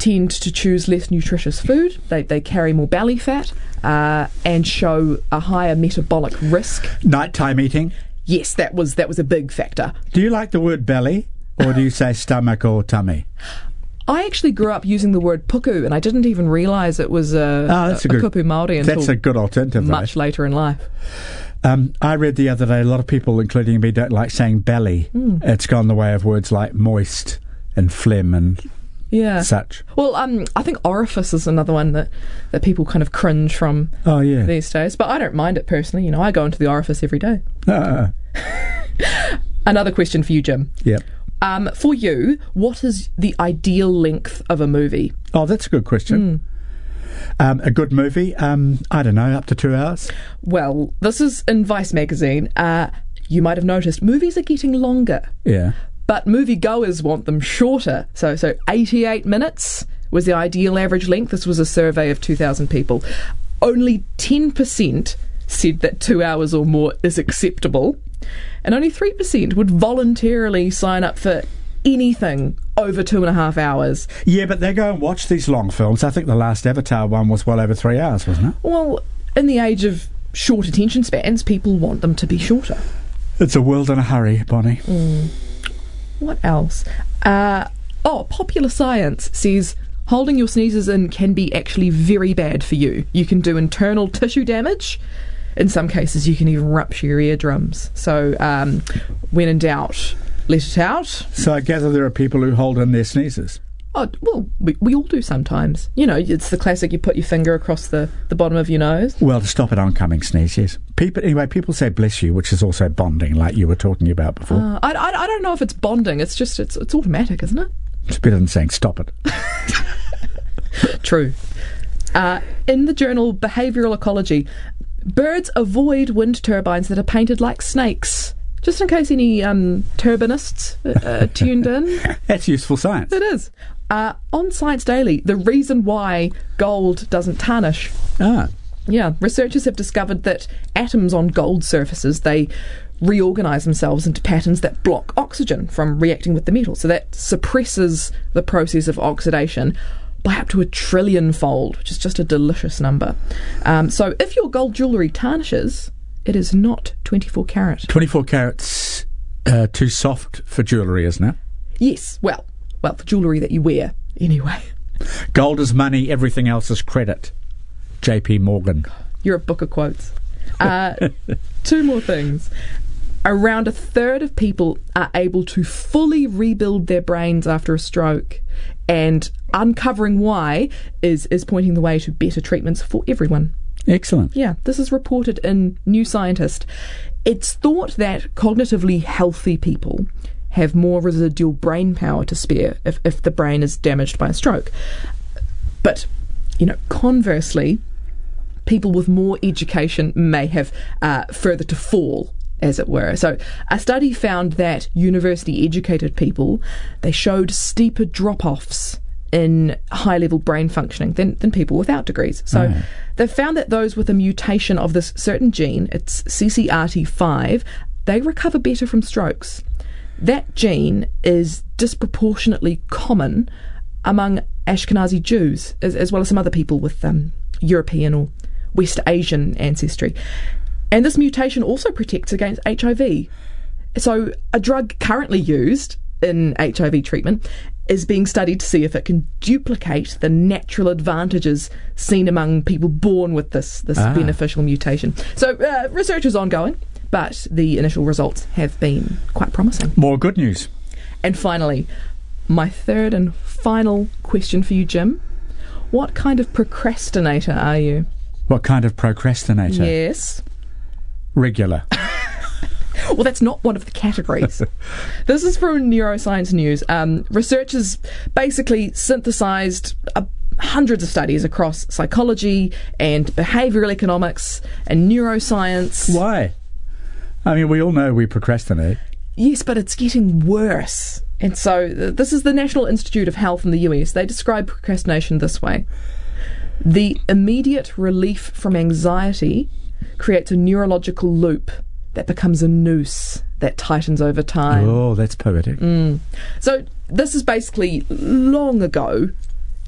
tend to choose less nutritious food. They carry more belly fat and show a higher metabolic risk. Nighttime eating? Yes, that was a big factor. Do you like the word belly, or do you say stomach or tummy? I actually grew up using the word puku, and I didn't even realise it was a kupu Māori until that's a good alternative, much later in life. I read the other day a lot of people, including me, don't like saying belly. It's gone the way of words like moist and phlegm and such. Well, I think orifice is another one that people kind of cringe from these days. But I don't mind it personally. You know, I go into the orifice every day. Another question for you, Jim. Yep. For you, what is the ideal length of a movie? Oh, that's a good question. A good movie, I don't know, up to 2 hours? Well, this is in Vice magazine. You might have noticed movies are getting longer. Yeah. But moviegoers want them shorter. So 88 minutes was the ideal average length. This was a survey of 2,000 people. Only 10% said that 2 hours or more is acceptable. And only 3% would voluntarily sign up for anything over 2.5 hours. Yeah, but they go and watch these long films. I think the last Avatar one was well over 3 hours, wasn't it? Well, in the age of short attention spans, people want them to be shorter. It's a world in a hurry, Bonnie. What else? Popular Science says holding your sneezes in can be actually very bad for you. You can do internal tissue damage. In some cases, you can even rupture your eardrums. So, when in doubt, let it out. So I gather there are people who hold in their sneezes. Oh, well, we all do sometimes. You know, it's the classic, you put your finger across the bottom of your nose. Well, to stop an oncoming sneeze, yes. People say bless you, which is also bonding, like you were talking about before. I don't know if it's bonding. It's just, it's automatic, isn't it? It's better than saying stop it. True. In the journal Behavioural Ecology, birds avoid wind turbines that are painted like snakes. Just in case any turbinists tuned in. That's useful science. It is. On Science Daily, the reason why gold doesn't tarnish. Yeah, researchers have discovered that atoms on gold surfaces, they reorganise themselves into patterns that block oxygen from reacting with the metal. So that suppresses the process of oxidation by up to 1 trillion-fold, which is just a delicious number. So if your gold jewellery tarnishes, it is not 24 carat. 24 carats too soft for jewellery, isn't it? Yes, well, for jewellery that you wear, anyway. Gold is money, everything else is credit. J.P. Morgan. You're a book of quotes. 2 more things. Around a third of people are able to fully rebuild their brains after a stroke, and uncovering why is pointing the way to better treatments for everyone. Excellent. Yeah, this is reported in New Scientist. It's thought that cognitively healthy people have more residual brain power to spare if the brain is damaged by a stroke. But, conversely, people with more education may have further to fall, as it were. So a study found that university-educated people, they showed steeper drop-offs in high-level brain functioning than people without degrees. So they've found that those with a mutation of this certain gene, it's CCRT5, they recover better from strokes. That gene is disproportionately common among Ashkenazi Jews, as well as some other people with European or West Asian ancestry. And this mutation also protects against HIV. So a drug currently used in HIV treatment is being studied to see if it can duplicate the natural advantages seen among people born with this beneficial mutation. So research is ongoing, but the initial results have been quite promising. More good news. And finally, my third and final question for you, Jim. What kind of procrastinator are you? What kind of procrastinator? Yes. Regular. Well, that's not one of the categories. This is from Neuroscience News. Researchers basically synthesised hundreds of studies across psychology and behavioural economics and neuroscience. Why? I mean, we all know we procrastinate. Yes, but it's getting worse. And so this is the National Institute of Health in the US. They describe procrastination this way. The immediate relief from anxiety creates a neurological loop that becomes a noose that tightens over time. Oh, that's poetic. So this is basically long ago